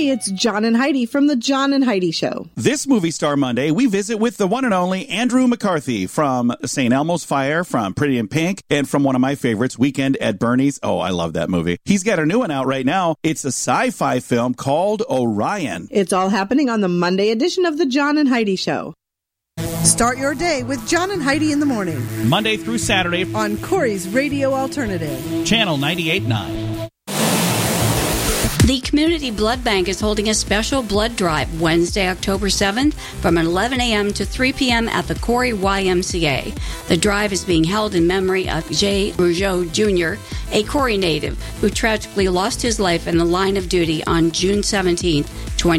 Hey, it's John and Heidi from The John and Heidi Show. This Movie Star Monday, we visit with the one and only Andrew McCarthy from St. Elmo's Fire, from Pretty in Pink, and from one of my favorites, Weekend at Bernie's. Oh, I love that movie. He's got a new one out right now. It's a sci-fi film called Orion. It's all happening on the Monday edition of The John and Heidi Show. Start your day with John and Heidi in the morning. Monday through Saturday on Corey's Radio Alternative. Channel 98.9. The Community Blood Bank is holding a special blood drive Wednesday, October 7th from 11 a.m. to 3 p.m. at the Corey YMCA. The drive is being held in memory of Jay Rougeau Jr., a Corey native who tragically lost his life in the line of duty on June 17th,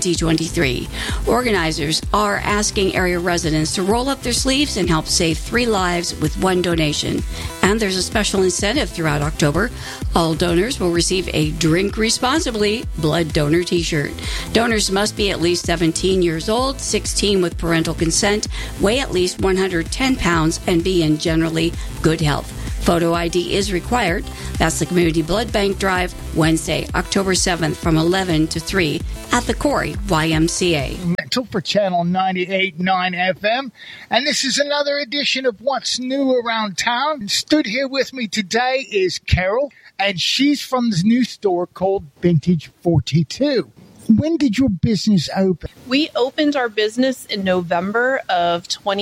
2023. Organizers are asking area residents to roll up their sleeves and help save 3 lives with 1 donation. And there's a special incentive throughout October. All donors will receive a Drink Responsibly blood donor t-shirt. Donors must be at least 17 years old, 16 with parental consent, weigh at least 110 pounds, and be in generally good health. Photo ID is required. That's the Community Blood Bank Drive, Wednesday, October 7th from 11 to 3 at the Corey YMCA. Mental for Channel 98.9 FM. And this is another edition of What's New Around Town. Stood here with me today is Carol, and she's from this new store called Vintage 42. When did your business open? We opened our business in November of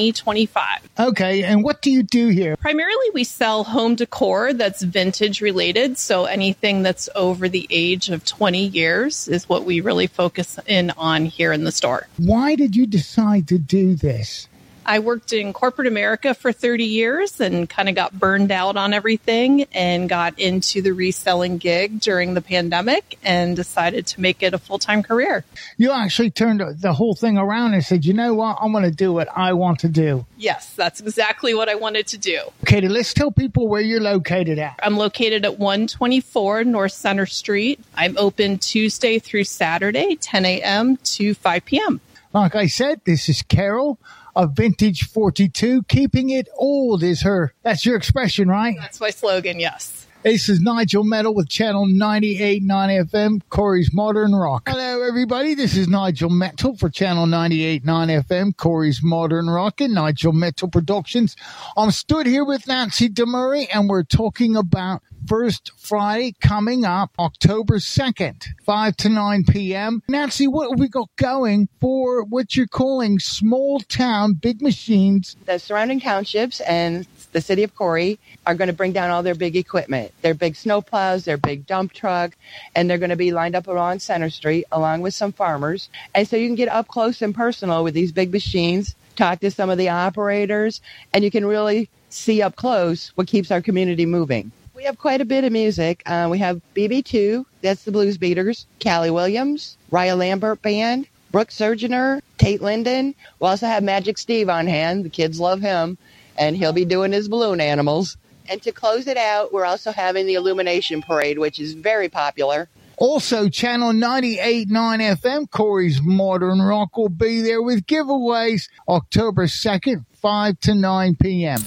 2025. Okay, and what do you do here? Primarily, we sell home decor that's vintage related. So anything that's over the age of 20 years is what we really focus in on here in the store. Why did you decide to do this? I worked in corporate America for 30 years and kind of got burned out on everything and got into the reselling gig during the pandemic and decided to make it a full-time career. You actually turned the whole thing around and said, you know what, I'm going to do what I want to do. Yes, that's exactly what I wanted to do. Okay, let's tell people where you're located at. I'm located at 124 North Center Street. I'm open Tuesday through Saturday, 10 a.m. to 5 p.m. Like I said, this is Carol of Vintage 42. Keeping it old is that's your expression, right? That's my slogan, yes. This is Nigel Metal with Channel 98.9 FM, Corey's Modern Rock. Hello, everybody. This is Nigel Metal for Channel 98.9 FM, Corey's Modern Rock, and Nigel Metal Productions. I'm stood here with Nancy DeMurray, and we're talking about First Friday coming up, October 2nd, 5 to 9 p.m. Nancy, what have we got going for what you're calling small town big machines? The surrounding townships and the city of Corey are going to bring down all their big equipment, their big snowplows, their big dump truck, and they're going to be lined up along Center Street along with some farmers. And so you can get up close and personal with these big machines, talk to some of the operators, and you can really see up close what keeps our community moving. We have quite a bit of music. We have BB2, that's the Blues Beaters, Callie Williams, Raya Lambert Band, Brooke Surgener, Tate Linden. We also have Magic Steve on hand. The kids love him, and he'll be doing his balloon animals. And to close it out, we're also having the Illumination Parade, which is very popular. Also, Channel 98.9 FM, Corey's Modern Rock, will be there with giveaways October 2nd, 5 to 9 p.m.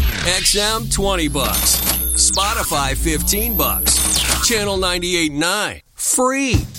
XM, $20. Spotify, $15. Channel 98.9, free.